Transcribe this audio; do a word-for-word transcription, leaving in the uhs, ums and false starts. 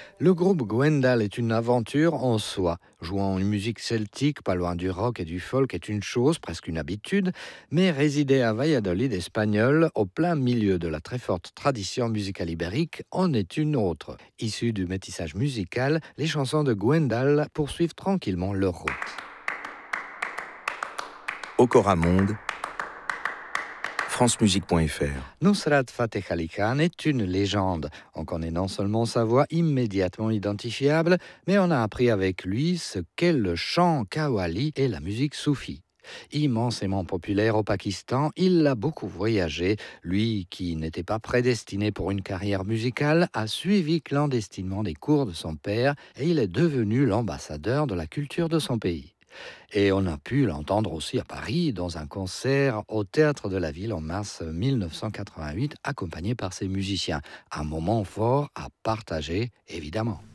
Le groupe Gwendal est une aventure en soi. Jouant une musique celtique, pas loin du rock et du folk, est une chose, presque une habitude, mais résider à Valladolid, espagnol, au plein milieu de la très forte tradition musicale ibérique, en est une autre. Issues du métissage musical, les chansons de Gwendal poursuivent tranquillement leur route. Okoramonde, francemusique point f r. Nusrat Fateh Ali Khan est une légende. On connaît non seulement sa voix immédiatement identifiable, mais on a appris avec lui ce qu'est le chant qawwali et la musique soufie. Immensément populaire au Pakistan, il a beaucoup voyagé. Lui, qui n'était pas prédestiné pour une carrière musicale, a suivi clandestinement les cours de son père et il est devenu l'ambassadeur de la culture de son pays. Et on a pu l'entendre aussi à Paris dans un concert au Théâtre de la Ville en mars mille neuf cent quatre-vingt-huit, accompagné par ses musiciens. Un moment fort à partager, évidemment.